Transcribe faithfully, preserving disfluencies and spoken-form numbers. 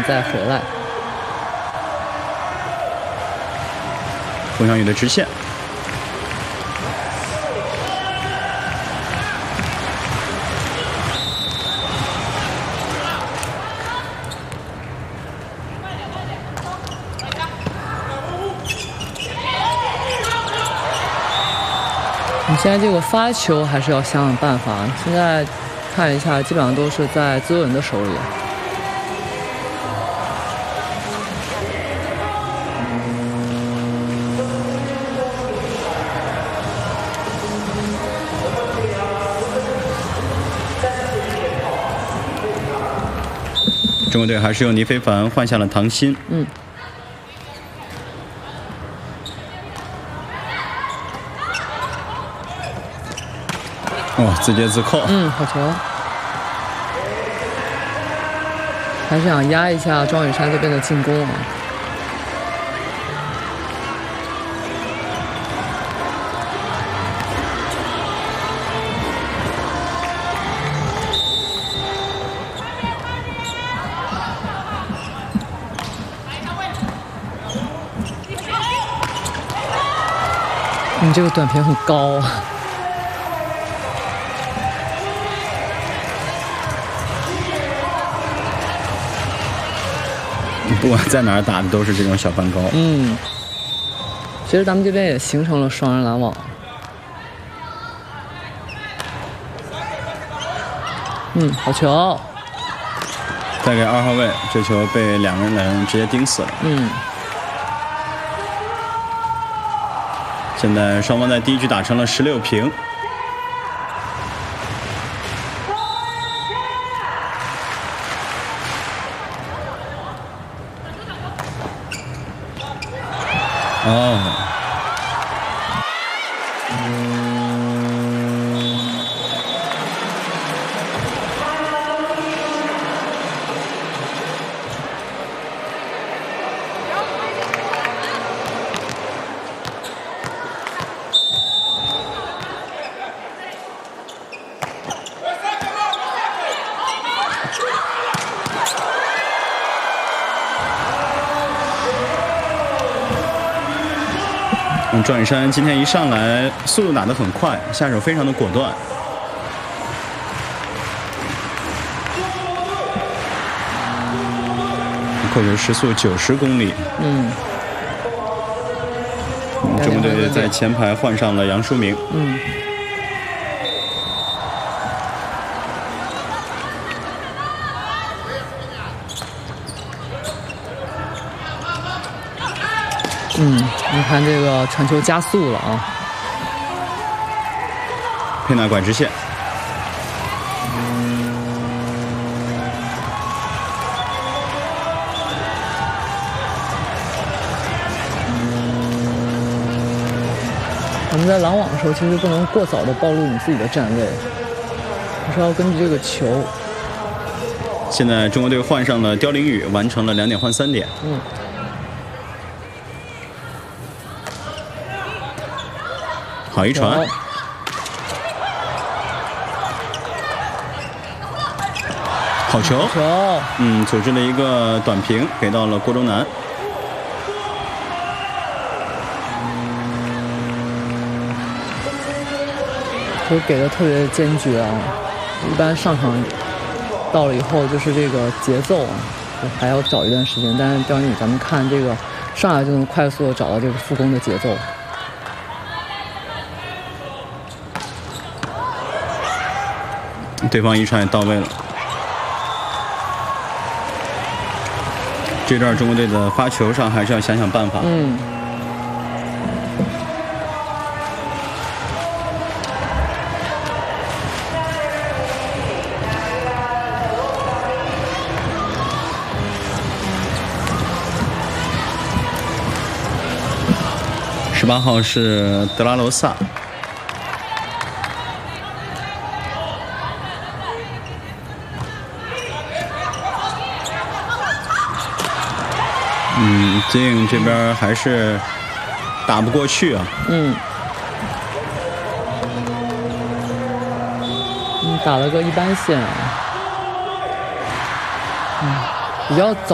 再回来。 冯小雨的直线。 你现在这个发球还是要想想办法。现在看一下，基本上都是在资文的手里。 中国队还是用倪非凡换下了唐鑫。 嗯。 哦，自接自扣。 嗯，好球！还是想压一下庄雨珊这边的进攻啊。你这个短平很高啊。 不管在哪儿打的都是这种小半高。 嗯，其实咱们这边也形成了双人拦网。嗯，好球！ 再给二号位，这球被两个人直接盯死了。 嗯。 现在双方在第一局打成了十六平。 哦，嗯，庄雨珊今天一上来速度打得很快，下手非常的果断。扣球时速九十公里。 嗯。 中国队在前排换上了杨书明。 嗯。嗯，你看这个传球加速了啊！ 佩纳拐直线。 我们在拦网的时候，其实不能过早的暴露你自己的站位，还是要根据这个球。 现在中国队换上了刁凌宇，完成了两点换三点。 嗯。 好一传，好球！ 好球！ 嗯，组织了一个短平，给到了郭忠南。 球给的特别坚决啊！一般上场到了以后，就是这个节奏啊，还要找一段时间。但是刁凌宇，咱们看这个上来就能快速的找到这个复攻的节奏。 对方一传也到位了。这段中国队的发球上还是要想想办法。 嗯。 十八号是德拉罗萨。 嗯，金这边还是打不过去啊。 嗯。嗯，打了个一般线啊。嗯，比较早。